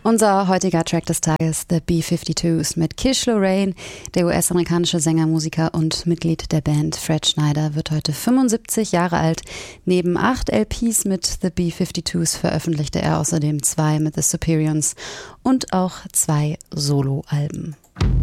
Unser heutiger Track des Tages, The B-52s mit Kish Lorraine. Der US-amerikanische Sänger, Musiker und Mitglied der Band Fred Schneider wird heute 75 Jahre alt. Neben 8 LPs mit The B-52s veröffentlichte er außerdem 2 mit The Superiors und auch 2 Soloalben.